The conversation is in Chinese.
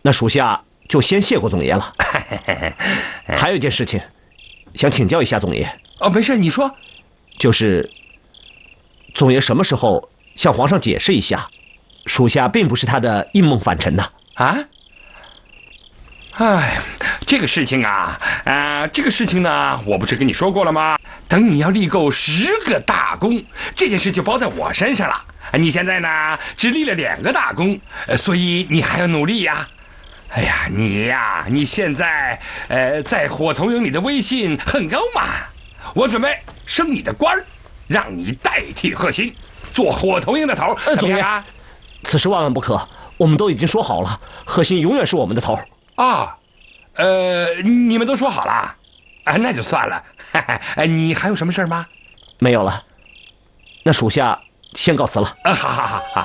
那属下就先谢过总爷了。还有一件事情，想请教一下总爷。 哦，没事，你说。 就是总爷什么时候向皇上解释一下，属下并不是他的应梦反臣呢？ 啊？哎，这个事情啊，这个事情呢，我不是跟你说过了吗？等你要立够10个大功，这件事就包在我身上了。你现在呢，只立了2个大功，所以你还要努力呀。哎呀，你现在在火头营里的威信很高嘛。我准备升你的官儿，让你代替贺新做火头营的头，怎么样啊？ 此事万万不可，我们都已经说好了，贺新永远是我们的头。 啊，你们都说好了，啊，那就算了。你还有什么事吗？ 没有了，那属下先告辞了。 好好好好。